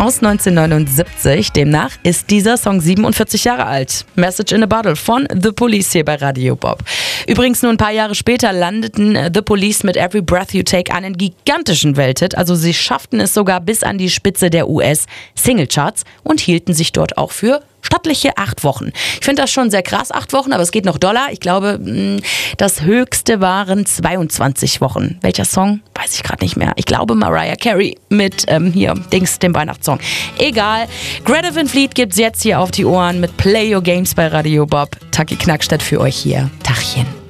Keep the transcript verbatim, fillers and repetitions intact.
aus neunzehnhundertneunundsiebzig. Demnach ist dieser Song siebenundvierzig Jahre alt. Message in a Bottle von The Police hier bei Radio Bob. Übrigens nur ein paar Jahre später landeten The Police mit Every Breath You Take einen gigantischen Welthit. Also sie schafften es sogar bis an die Spitze der U S-Singlecharts und hielten sich dort auch für stattliche acht Wochen. Ich finde das schon sehr krass, acht Wochen, aber es geht noch doller. Ich glaube, das höchste waren zweiundzwanzig Wochen. Welcher Song? Weiß ich gerade nicht mehr. Ich glaube Mariah Carey mit ähm, hier, Dings, dem Weihnachtssong. Egal. Greta Van Fleet gibt's jetzt hier auf die Ohren mit Play Your Games bei Radio Bob. Taki Knackstadt für euch hier. Tachchen.